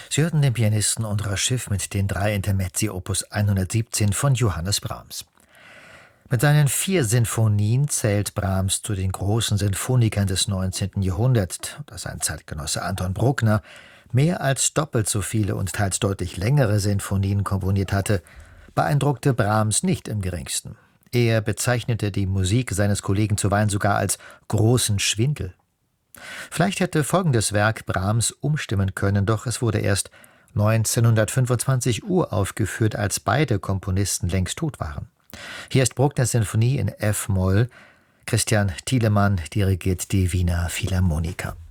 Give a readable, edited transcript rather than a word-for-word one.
Sie hörten den Pianisten Ondra Schiff mit den 3 Intermezzi Opus 117 von Johannes Brahms. Mit seinen 4 Sinfonien zählt Brahms zu den großen Sinfonikern des 19. Jahrhunderts, das sein Zeitgenosse Anton Bruckner mehr als doppelt so viele und teils deutlich längere Sinfonien komponiert hatte, beeindruckte Brahms nicht im geringsten. Er bezeichnete die Musik seines Kollegen zuweilen sogar als großen Schwindel. Vielleicht hätte folgendes Werk Brahms umstimmen können, doch es wurde erst 1925 uraufgeführt, als beide Komponisten längst tot waren. Hier ist Bruckners Sinfonie in F-Moll. Christian Thielemann dirigiert die Wiener Philharmoniker.